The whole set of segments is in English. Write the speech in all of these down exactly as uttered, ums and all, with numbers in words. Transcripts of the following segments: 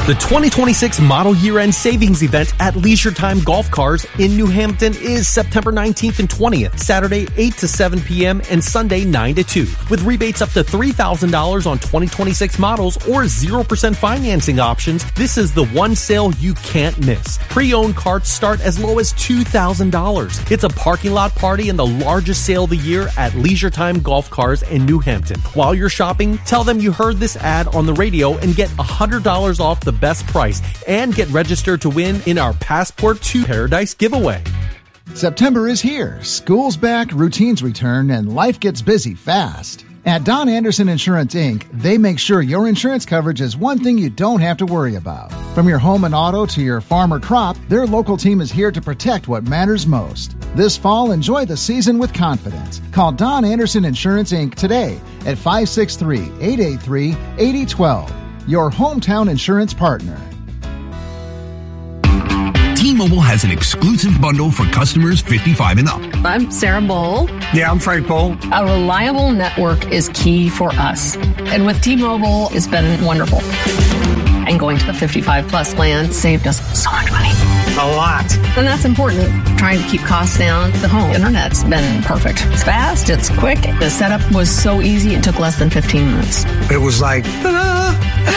The twenty twenty-six model year-end savings event at Leisure Time Golf Cars in New Hampton is September nineteenth and twentieth, Saturday eight to seven p.m. and Sunday nine to two. With rebates up to three thousand dollars on twenty twenty-six models or zero percent financing options, this is the one sale you can't miss. Pre-owned carts start as low as two thousand dollars. It's a parking lot party and the largest sale of the year at Leisure Time Golf Cars in New Hampton. While you're shopping, tell them you heard this ad on the radio and get one hundred dollars off the best price and get registered to win in our Passport to Paradise giveaway. September is here. School's back, routines return, and life gets busy fast. At Don Anderson Insurance, Incorporated, they make sure your insurance coverage is one thing you don't have to worry about. From your home and auto to your farm or crop, their local team is here to protect what matters most. This fall, enjoy the season with confidence. Call Don Anderson Insurance, Incorporated today at five six three, eight eight three, eight zero one two. Your hometown insurance partner. T-Mobile has an exclusive bundle for customers fifty-five and up. I'm Sarah Bowl. Yeah, I'm Frank Bowl. A reliable network is key for us. And with T-Mobile, it's been wonderful. And going to the fifty-five plus plan saved us so much money. A lot. And that's important. Trying to keep costs down. The home internet's been perfect. It's fast. It's quick. The setup was so easy. It took less than fifteen minutes. It was like, ta-da!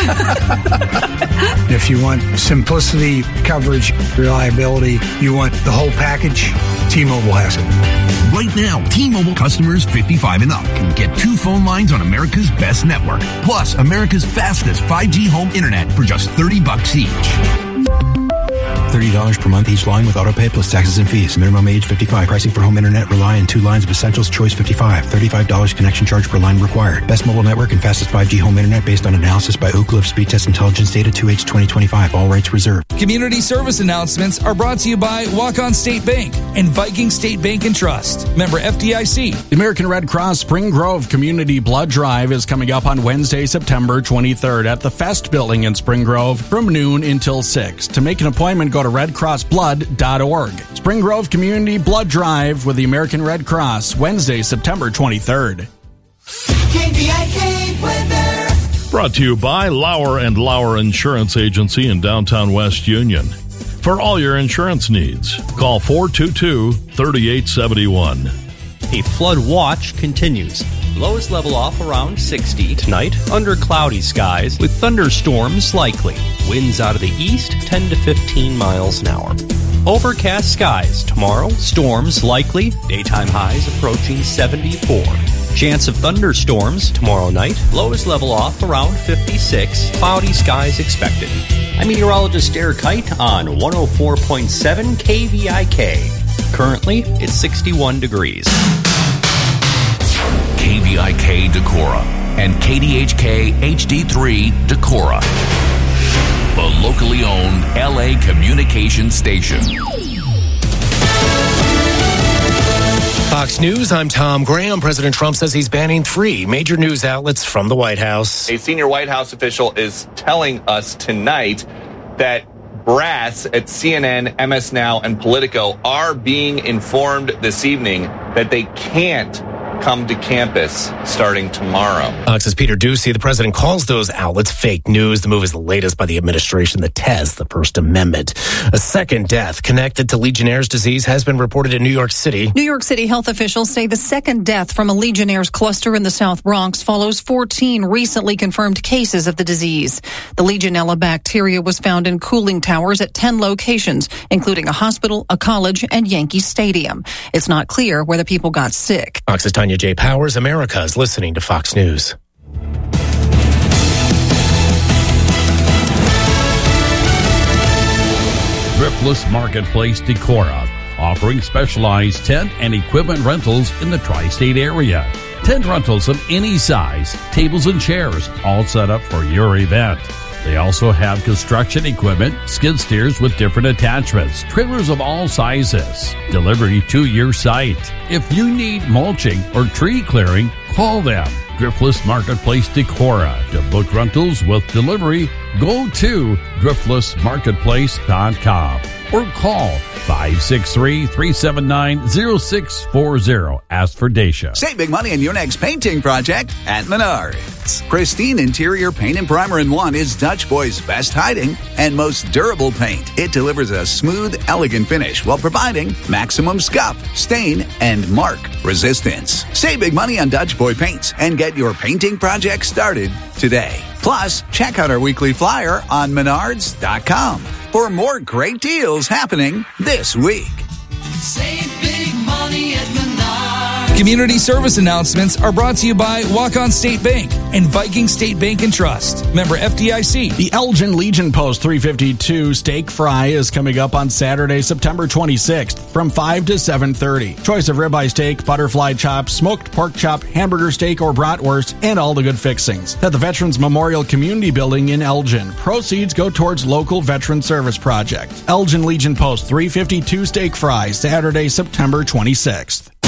If you want simplicity, coverage, reliability, you want the whole package, T-Mobile has it. Right now, T-Mobile customers fifty-five and up can get two phone lines on America's best network, plus America's fastest five G home internet for just thirty bucks each. thirty dollars per month each line with autopay plus taxes and fees. Minimum age fifty-five. Pricing for home internet rely on two lines of Essentials Choice fifty-five. thirty-five dollars connection charge per line required. Best mobile network and fastest five G home internet based on analysis by Oak Cliff Speed Test Intelligence Data two H twenty twenty-five. All rights reserved. Community service announcements are brought to you by Walk-On State Bank and Viking State Bank and Trust. Member F D I C. The American Red Cross Spring Grove Community Blood Drive is coming up on Wednesday, September twenty-third at the Fest Building in Spring Grove from noon until six. To make an appointment, go to red cross blood dot org. Spring Grove Community Blood Drive with the American Red Cross, Wednesday, September twenty-third. K V I K weather. Brought to you by Lauer and Lauer Insurance Agency in downtown West Union. For all your insurance needs, call four two two, three eight seven one. A flood watch continues. Lows level off around sixty tonight under cloudy skies with thunderstorms likely. Winds out of the east ten to fifteen miles an hour. Overcast skies tomorrow. Storms likely. Daytime highs approaching seventy-four. Chance of thunderstorms tomorrow night. Lows level off around fifty-six. Cloudy skies expected. I'm meteorologist Derek Kite on one oh four point seven K V I K. Currently, it's sixty-one degrees. K V I K Decorah and K D H K H D three Decorah. The locally owned L A communication station. Fox News, I'm Tom Graham. President Trump says he's banning three major news outlets from the White House. A senior White House official is telling us tonight that brass at C N N, M S Now, and Politico are being informed this evening that they can't come to campus starting tomorrow. Fox's Peter Doocy, the president calls those outlets fake news. The move is the latest by the administration that tests the First Amendment. A second death connected to Legionnaire's disease has been reported in New York City. New York City health officials say the second death from a Legionnaire's cluster in the South Bronx follows fourteen recently confirmed cases of the disease. The Legionella bacteria was found in cooling towers at ten locations, including a hospital, a college, and Yankee Stadium. It's not clear whether people got sick. Fox's Tanya J. Powers, America is listening to Fox News. Driftless Marketplace Decorah, offering specialized tent and equipment rentals in the tri-state area. Tent rentals of any size, tables and chairs, all set up for your event. They also have construction equipment, skid steers with different attachments, trailers of all sizes, delivery to your site. If you need mulching or tree clearing, call them. Driftless Marketplace Decorah. To book rentals with delivery, go to driftless marketplace dot com. or call five six three, three seven nine, zero six four zero. Ask for Dacia. Save big money on your next painting project at Menards. Pristine interior paint and primer in one is Dutch Boy's best hiding and most durable paint. It delivers a smooth, elegant finish while providing maximum scuff, stain, and mark resistance. Save big money on Dutch Boy paints and get your painting project started today. Plus, check out our weekly flyer on menards dot com for more great deals happening this week. Save big money at Menards. Community service announcements are brought to you by Walk-On State Bank and Viking State Bank and Trust. Member F D I C. The Elgin Legion Post three fifty-two Steak Fry is coming up on Saturday, September twenty-sixth from five to seven thirty. Choice of ribeye steak, butterfly chops, smoked pork chop, hamburger steak, or bratwurst, and all the good fixings. At the Veterans Memorial Community Building in Elgin. Proceeds go towards local veteran service project. Elgin Legion Post three fifty-two Steak Fry, Saturday, September twenty-sixth.